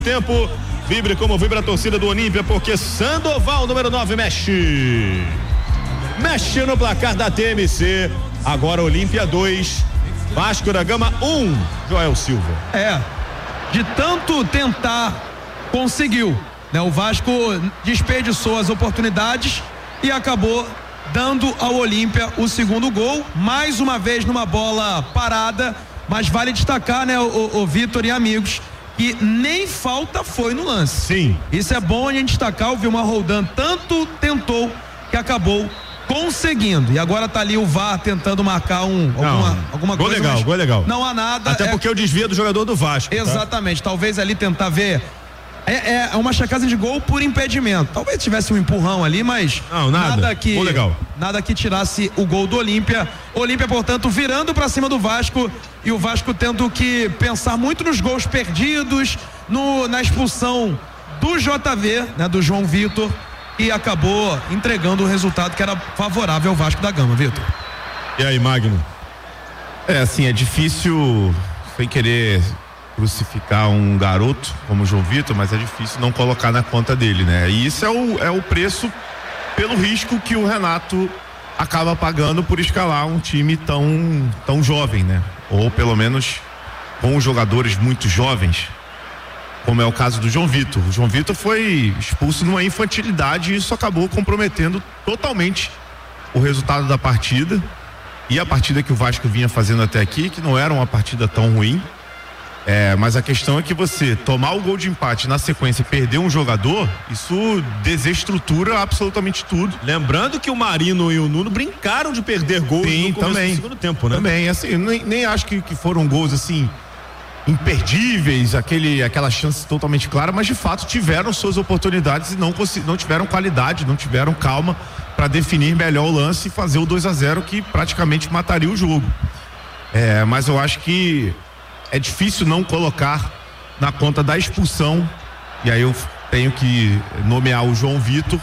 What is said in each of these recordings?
Tempo, vibre como vibra a torcida do Olímpia, porque Sandoval, número 9, mexe no placar da TMC. Agora Olímpia 2, Vasco da Gama 1, Joel Silva. De tanto tentar, conseguiu, né? O Vasco desperdiçou as oportunidades e acabou dando ao Olímpia o segundo gol, mais uma vez numa bola parada, mas vale destacar, né, o Vitor e amigos, que nem falta foi no lance. Sim. Isso é bom a gente destacar. O Vilmar Roldan tanto tentou que acabou conseguindo. E agora tá ali o VAR tentando marcar alguma gol coisa. Gol legal. Não há nada. Até porque o desvio do jogador do Vasco. Exatamente. Tá? Talvez ali tentar ver. É uma chacagem de gol por impedimento. Talvez tivesse um empurrão ali, mas nada que tirasse o gol do Olímpia. Olímpia, portanto, virando para cima do Vasco, e o Vasco tendo que pensar muito nos gols perdidos, na expulsão do JV, né, do João Vitor, e acabou entregando o resultado que era favorável ao Vasco da Gama, Vitor. E aí, Magno? É difícil, sem querer crucificar um garoto como o João Vitor, mas é difícil não colocar na conta dele, né? E isso é o preço pelo risco que o Renato acaba pagando por escalar um time tão jovem, né? Ou pelo menos com jogadores muito jovens, como é o caso do João Vitor. O João Vitor foi expulso numa infantilidade e isso acabou comprometendo totalmente o resultado da partida e a partida que o Vasco vinha fazendo até aqui, que não era uma partida tão ruim. Mas a questão é que você tomar o gol de empate na sequência e perder um jogador, isso desestrutura absolutamente tudo. Lembrando que o Marino e o Nuno brincaram de perder gols no começo do segundo tempo, né? Também, assim, nem acho que foram gols assim imperdíveis, aquela chance totalmente clara, mas de fato tiveram suas oportunidades e não tiveram qualidade, não tiveram calma para definir melhor o lance e fazer o 2-0 que praticamente mataria o jogo. Mas eu acho que é difícil não colocar na conta da expulsão, e aí eu tenho que nomear o João Vitor,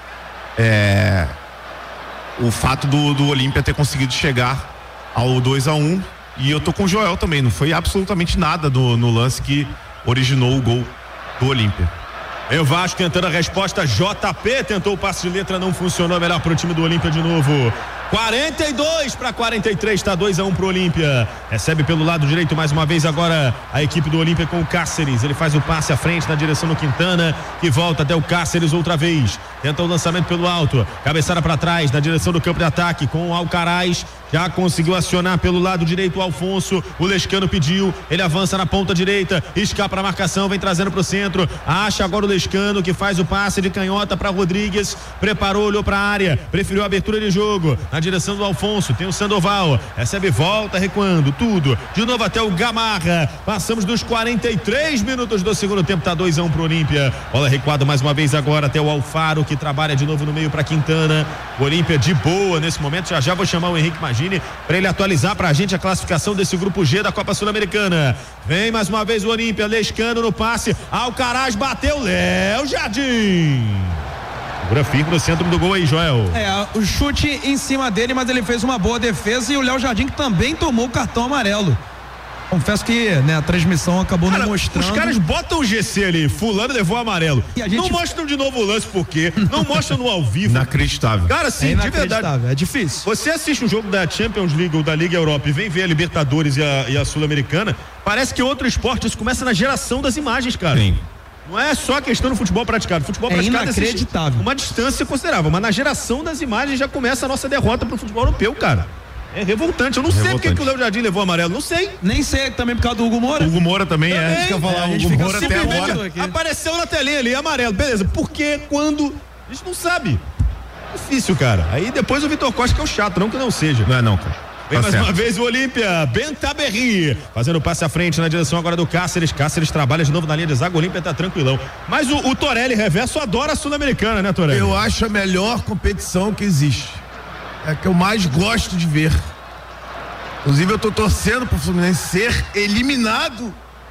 o fato do Olímpia ter conseguido chegar ao 2-1, e eu tô com o Joel também, não foi absolutamente nada no lance que originou o gol do Olímpia. E o Vasco tentando a resposta, JP tentou o passe de letra, não funcionou, melhor pro time do Olímpia de novo. 42-43, tá 2-1 pro Olímpia. Recebe pelo lado direito mais uma vez agora a equipe do Olímpia com o Cáceres. Ele faz o passe à frente na direção do Quintana, que volta até o Cáceres outra vez. Tenta o lançamento pelo alto, cabeçada para trás na direção do campo de ataque com o Alcaraz. Já conseguiu acionar pelo lado direito o Alfonso. O Lescano pediu, ele avança na ponta direita, escapa a marcação, vem trazendo pro centro. Acha agora o Lescano, que faz o passe de canhota para Rodrigues. Preparou, olhou para a área, preferiu a abertura de jogo na direção do Alfonso. Tem o Sandoval, recebe, volta, recuando tudo de novo até o Gamarra. Passamos dos 43 minutos do segundo tempo, tá 2-1 pro Olímpia. Bola recuada mais uma vez agora até o Alfaro, que trabalha de novo no meio para Quintana. O Olímpia de boa nesse momento. Já vou chamar o Henrique Magini para ele atualizar pra gente a classificação desse grupo G da Copa Sul-Americana. Vem mais uma vez o Olímpia, Lescano no passe, Alcaraz bateu, Léo Jardim segura firme no centro do gol aí, Joel. O chute em cima dele, mas ele fez uma boa defesa, e o Léo Jardim, que também tomou o cartão amarelo. Confesso que, né, a transmissão acabou não mostrando. Os caras botam o GC ali, fulano levou amarelo. Não mostram de novo o lance, por quê? Não mostram no ao vivo. Inacreditável. Cara, sim, de verdade. É difícil. Você assiste um jogo da Champions League ou da Liga Europa e vem ver a Libertadores e a Sul-Americana, parece que outro esporte, isso começa na geração das imagens, cara. Sim. Não é só a questão do futebol praticado. Futebol praticado inacreditável. Uma distância considerável, mas na geração das imagens já começa a nossa derrota pro futebol europeu, cara. É revoltante. Eu não sei porque que o Léo Jardim levou amarelo. Não sei. Nem sei também por causa do Hugo Moura. Hugo Moura também é. Isso que eu ia falar. O Hugo Moura até agora. Apareceu na telinha ali, amarelo. Beleza. Por quê? Quando? A gente não sabe. Difícil, cara. Aí depois o Vitor Costa, que é o chato. Não que não seja. Não é não, cara. Vem mais uma vez o Olímpia, Bentaberri, fazendo passe à frente na direção agora do Cáceres. Cáceres trabalha de novo na linha de zaga. O Olímpia tá tranquilão. Mas o Torelli Reverso adora a Sul-Americana, né, Torelli? Eu acho a melhor competição que existe. É a que eu mais gosto de ver. Inclusive eu tô torcendo pro Fluminense ser eliminado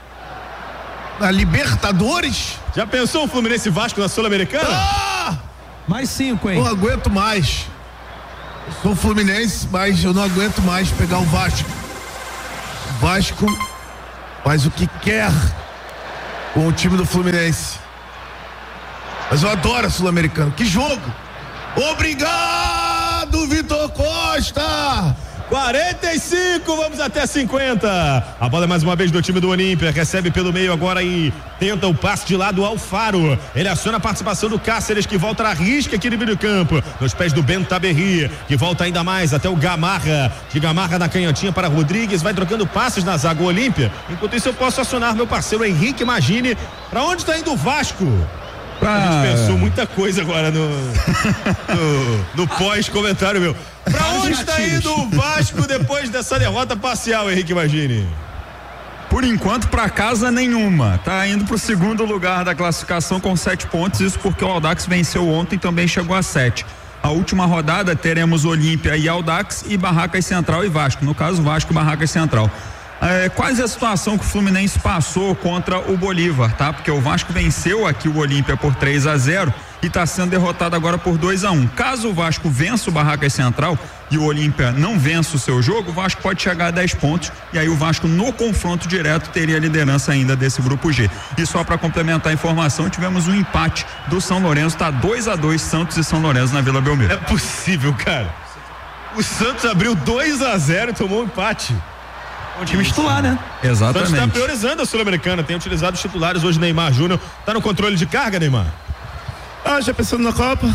na Libertadores. Já pensou o Fluminense Vasco na Sul-Americana? Mais 5, hein? Não aguento mais. Eu sou Fluminense, mas eu não aguento mais pegar o Vasco. O Vasco faz o que quer com o time do Fluminense. Mas eu adoro a Sul-Americana. Que jogo! Obrigado, Vitor Costa! 45, vamos até 50. A bola é mais uma vez do time do Olímpia, recebe pelo meio agora e tenta o passe de lado ao Faro. Ele aciona a participação do Cáceres, que volta na risca aqui no meio do campo, nos pés do Bentaberri, que volta ainda mais até o Gamarra, de Gamarra na canhotinha para Rodrigues, vai trocando passes na zaga Olímpia. Enquanto isso eu posso acionar meu parceiro Henrique Magini. Para onde está indo o Vasco? A gente pensou muita coisa agora no pós-comentário meu. Pra onde está indo o Vasco depois dessa derrota parcial, Henrique Magini? Por enquanto, para casa nenhuma. Tá indo pro segundo lugar da classificação com 7 pontos. Isso porque o Audax venceu ontem e também chegou a 7. A última rodada teremos Olímpia e Audax e Barracas Central e Vasco. No caso, Vasco e Barracas Central. Quase a situação que o Fluminense passou contra o Bolívar, tá? Porque o Vasco venceu aqui o Olímpia por 3-0 e está sendo derrotado agora por 2-1. Caso o Vasco vença o Barracas Central e o Olímpia não vença o seu jogo, o Vasco pode chegar a 10 pontos e aí o Vasco no confronto direto teria a liderança ainda desse grupo G. E só para complementar a informação, tivemos um empate do São Lourenço, tá 2-2 Santos e São Lourenço na Vila Belmiro. É possível, cara. O Santos abriu 2-0 e tomou um empate. O time titular, né? Exatamente. O Santos está priorizando a Sul-Americana, tem utilizado os titulares hoje. Neymar Júnior tá no controle de carga, Neymar? Já pensando na Copa.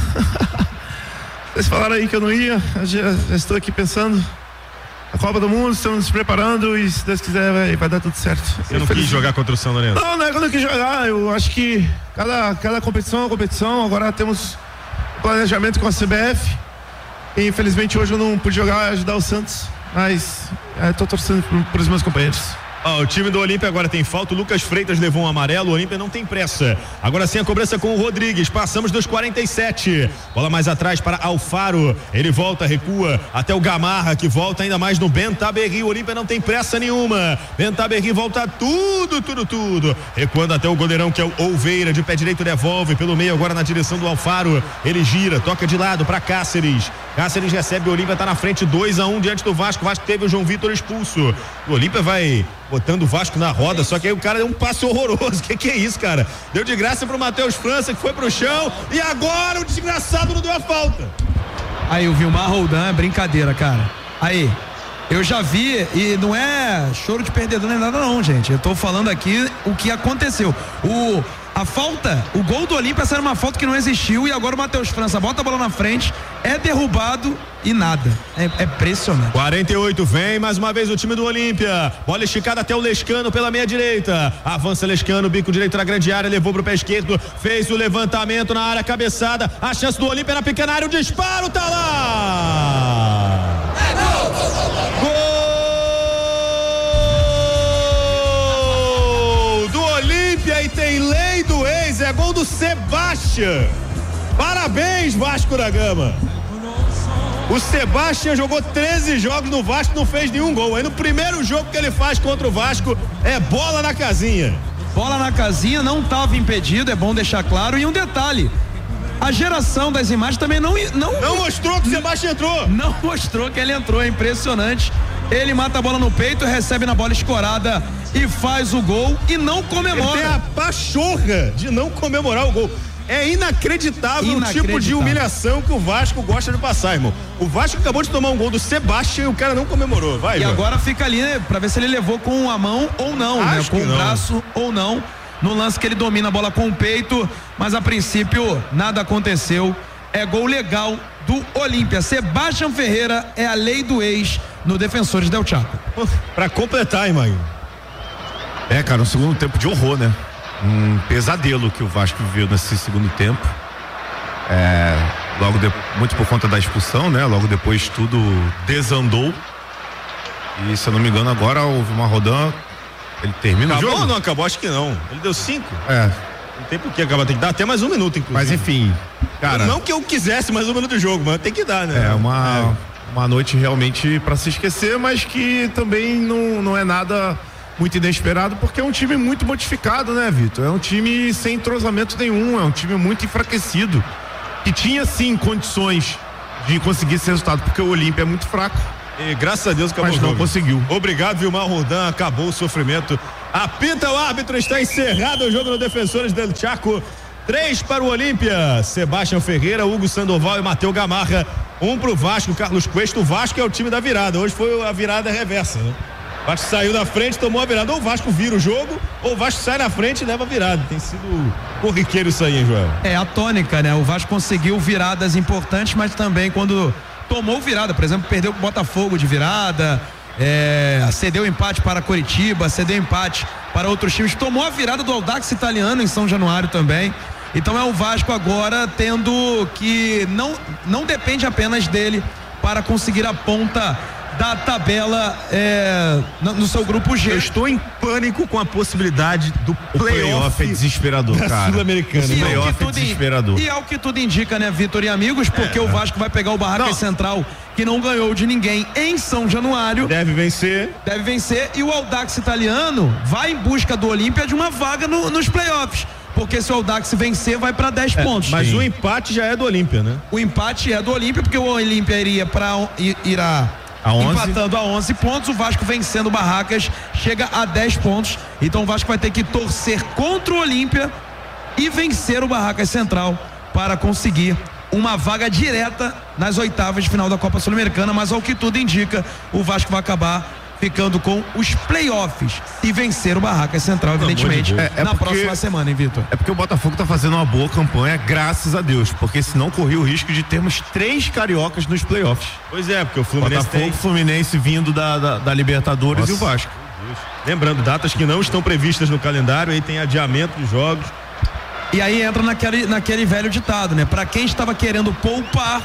Vocês falaram aí que eu não ia, já estou aqui pensando a Copa do Mundo, estamos nos preparando e se Deus quiser vai dar tudo certo. Você não quis jogar contra o São Lourenço? Não é que eu não quis jogar, eu acho que cada competição é uma competição. Agora temos planejamento com a CBF e infelizmente hoje eu não pude jogar, ajudar o Santos, mas estou torcendo por os meus companheiros. O time do Olímpia agora tem falta, o Lucas Freitas levou um amarelo, o Olímpia não tem pressa. Agora sim a cobrança com o Rodrigues, passamos dos 47. Bola mais atrás para Alfaro, ele volta, recua até o Gamarra, que volta ainda mais no Bentaberri. O Olímpia não tem pressa nenhuma. Bentaberri volta tudo. Recuando até o goleirão, que é o Oliveira, de pé direito devolve pelo meio agora na direção do Alfaro. Ele gira, toca de lado para Cáceres. Cáceres recebe, o Olímpia tá na frente 2-1 diante do Vasco. O Vasco teve o João Vitor expulso. O Olímpia vai botando o Vasco na roda, só que aí o cara deu um passe horroroso. Que é isso, cara? Deu de graça pro Matheus França, que foi pro chão, e agora o desgraçado não deu a falta. Aí o Vilmar Roldan é brincadeira, cara. Aí, eu já vi, e não é choro de perdedor nem nada não, gente. Eu tô falando aqui o que aconteceu. A falta, o gol do Olímpia era uma falta que não existiu e agora o Matheus França bota a bola na frente, é derrubado e nada. É impressionante. 48, vem mais uma vez o time do Olímpia. Bola esticada até o Lescano pela meia direita. Avança Lescano, bico direito na grande área, levou pro pé esquerdo, fez o levantamento na área, cabeçada. A chance do Olímpia na pequena área, o disparo tá lá. Gol! E tem lei do ex, é gol do Sebastião. Parabéns, Vasco da Gama. O Sebastião jogou 13 jogos no Vasco, não fez nenhum gol. Aí no primeiro jogo que ele faz contra o Vasco é bola na casinha. Bola na casinha, não estava impedido, é bom deixar claro. E um detalhe, a geração das imagens também não mostrou que o Sebastião entrou. Não mostrou que ele entrou, é impressionante. Ele mata a bola no peito, recebe na bola escorada e faz o gol e não comemora. Ele tem a pachorra de não comemorar o gol. É inacreditável o tipo de humilhação que o Vasco gosta de passar, irmão. O Vasco acabou de tomar um gol do Sebastião e o cara não comemorou. Vai, e agora fica ali, né, pra ver se ele levou com a mão ou não, né? Com o braço ou não. No lance que ele domina a bola com o peito, mas a princípio nada aconteceu. É gol legal do Olímpia. Sebastião Ferreira é a lei do ex no Defensores del Chaco. Pra completar, irmão. Cara, um segundo tempo de horror, né? Um pesadelo que o Vasco viveu nesse segundo tempo. Muito por conta da expulsão, né? Logo depois tudo desandou. E se eu não me engano, agora o Vilmar Roldan, ele termina o jogo. Acabou ou não acabou? Acho que não. Ele deu 5. Não tem por que acabar, tem que dar até mais um minuto, inclusive. Mas enfim, cara. Não que eu quisesse mais um minuto de jogo, mas tem que dar, né? Uma noite realmente para se esquecer, mas que também não é nada muito inesperado, porque é um time muito modificado, né, Vitor? É um time sem entrosamento nenhum, é um time muito enfraquecido, que tinha sim condições de conseguir esse resultado, porque o Olímpia é muito fraco. E graças a Deus acabou, mas não conseguiu. Obrigado, Vilmar Roldan, acabou o sofrimento Apita o árbitro, está encerrado o jogo no Defensores del Chaco. 3 para o Olímpia, Sebastião Ferreira, Hugo Sandoval e Matheus Gamarra. 1 pro Vasco, Carlos Cuesta. O Vasco é o time da virada, hoje foi a virada reversa, né? O Vasco saiu da frente, tomou a virada. Ou o Vasco vira o jogo, ou o Vasco sai na frente e leva a virada. Tem sido corriqueiro isso aí, hein, Joel? É a tônica, né? O Vasco conseguiu viradas importantes, mas também quando tomou virada, por exemplo, perdeu o Botafogo de virada, cedeu empate para Coritiba, cedeu empate para outros times, tomou a virada do Audax Italiano em São Januário também. Então é o Vasco agora tendo que não depende apenas dele para conseguir a ponta da tabela no seu grupo G. Eu estou em pânico com a possibilidade do playoff. É desesperador, cara. Sul-Americana. O playoff é desesperador. E é o que tudo indica, né, Vitor e amigos, porque o Vasco vai pegar o Barracas Central, que não ganhou de ninguém em São Januário. Deve vencer. E o Audax Italiano vai em busca do Olímpia de uma vaga nos playoffs. Porque se o Audax vencer, vai para 10 pontos. Mas o empate já é do Olímpia, né? O empate é do Olímpia, porque o Olímpia irá empatando a 11 pontos. O Vasco vencendo o Barracas chega a 10 pontos. Então o Vasco vai ter que torcer contra o Olímpia e vencer o Barracas Central para conseguir uma vaga direta nas oitavas de final da Copa Sul-Americana. Mas ao que tudo indica, o Vasco vai acabar ficando com os playoffs e vencer o Barracas Central, evidentemente, na próxima semana, hein, Vitor? É porque o Botafogo tá fazendo uma boa campanha, graças a Deus, porque senão corria o risco de termos 3 cariocas nos playoffs. Pois é, porque o Fluminense Botafogo, Fluminense vindo da Libertadores. Nossa. E o Vasco. Lembrando, datas que não estão previstas no calendário, aí tem adiamento dos jogos. E aí entra naquele velho ditado, né? Pra quem estava querendo poupar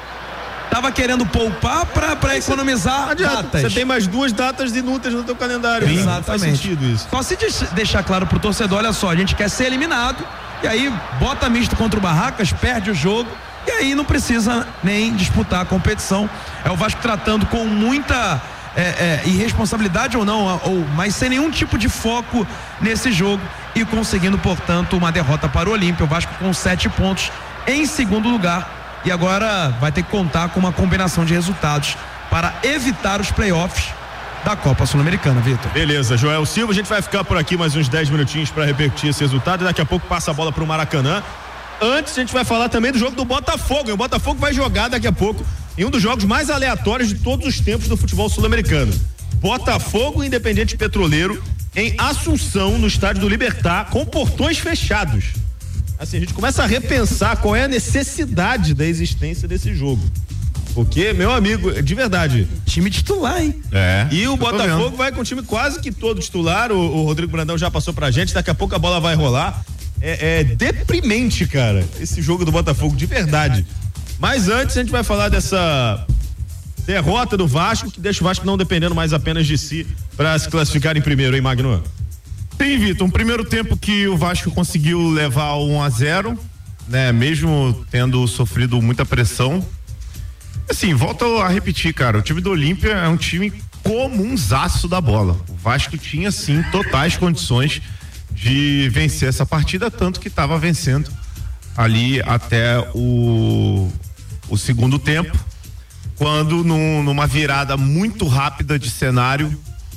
para economizar datas. Você tem mais 2 datas inúteis no teu calendário. Exatamente. Faz sentido isso. Só se deixar claro pro torcedor, olha só, a gente quer ser eliminado e aí bota misto contra o Barracas, perde o jogo e aí não precisa nem disputar a competição. É o Vasco tratando com muita irresponsabilidade ou não, mas sem nenhum tipo de foco nesse jogo e conseguindo, portanto, uma derrota para o Olímpia. O Vasco com 7 pontos em segundo lugar. E agora vai ter que contar com uma combinação de resultados para evitar os playoffs da Copa Sul-Americana, Vitor. Beleza, Joel Silva, a gente vai ficar por aqui mais uns 10 minutinhos para repetir esse resultado e daqui a pouco passa a bola para o Maracanã. Antes a gente vai falar também do jogo do Botafogo, e o Botafogo vai jogar daqui a pouco em um dos jogos mais aleatórios de todos os tempos do futebol sul-americano. Botafogo e Independiente Petroleiro em Assunção, no estádio do Libertad, com portões fechados. Assim, a gente começa a repensar qual é a necessidade da existência desse jogo. Porque, meu amigo, de verdade, time titular, hein? E o Botafogo vai com o time quase que todo titular. O Rodrigo Brandão já passou pra gente, daqui a pouco a bola vai rolar. É deprimente, cara, esse jogo do Botafogo, de verdade. Mas antes a gente vai falar dessa derrota do Vasco, que deixa o Vasco não dependendo mais apenas de si pra se classificar em primeiro, hein, Magno? Sim, Vitor, um primeiro tempo que o Vasco conseguiu levar 1-0, né? Mesmo tendo sofrido muita pressão. Assim, volto a repetir, cara, o time do Olímpia é um time comunzaço da bola. O Vasco tinha, sim, totais condições de vencer essa partida, tanto que estava vencendo ali até o segundo tempo, quando numa virada muito rápida de cenário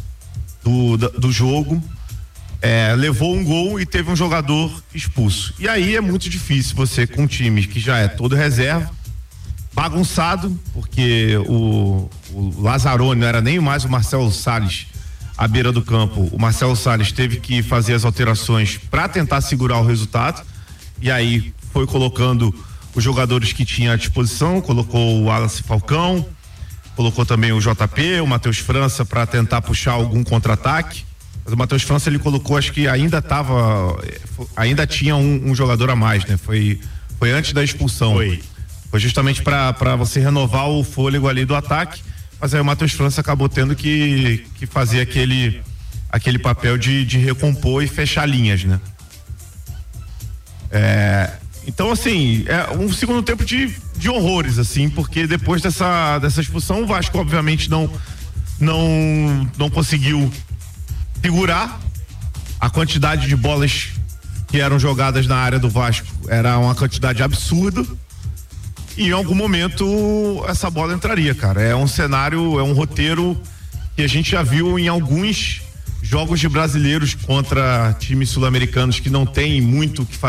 do jogo, levou um gol e teve um jogador expulso. E aí é muito difícil você, com um time que já é todo reserva, bagunçado, porque o Lazzaroni não era nem mais o Marcelo Salles à beira do campo. O Marcelo Salles teve que fazer as alterações para tentar segurar o resultado, e aí foi colocando os jogadores que tinha à disposição, colocou o Wallace Falcão, colocou também o JP, o Matheus França para tentar puxar algum contra-ataque. Mas o Matheus França ele colocou, acho que ainda tinha um jogador a mais, né? Foi antes da expulsão. Foi justamente para você renovar o fôlego ali do ataque, mas aí o Matheus França acabou tendo que fazer aquele papel de recompor e fechar linhas, né? Então, assim, é um segundo tempo de horrores, assim, porque depois dessa expulsão o Vasco obviamente não conseguiu segurar. A quantidade de bolas que eram jogadas na área do Vasco era uma quantidade absurda, e em algum momento essa bola entraria, cara. É um cenário, é um roteiro que a gente já viu em alguns jogos de brasileiros contra times sul-americanos que não tem muito o que fazer